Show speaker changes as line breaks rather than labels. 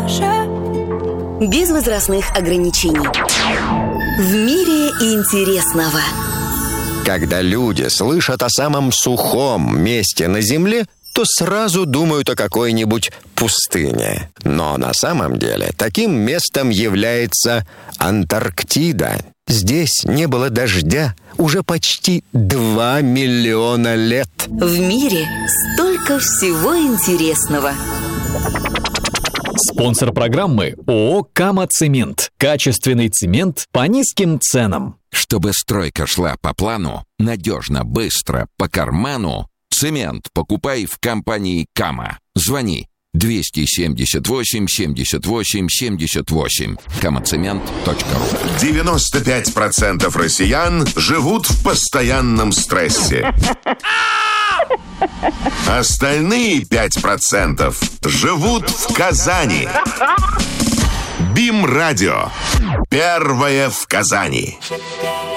Без возрастных ограничений. В мире интересного.
Когда люди слышат о самом сухом месте на Земле, то сразу думают о какой-нибудь пустыне. Но на самом деле таким местом является Антарктида. Здесь не было дождя уже почти 2 миллиона лет.
В мире столько всего интересного.
Спонсор программы ООО «Кама Цемент». Качественный цемент по низким ценам.
Чтобы стройка шла по плану, надежно, быстро, по карману, цемент покупай в компании «Кама». Звони 278 78 78. kamacement.ru.
95% россиян живут в постоянном стрессе. Остальные 5% живут в Казани. БИМ-радио. Первое в Казани.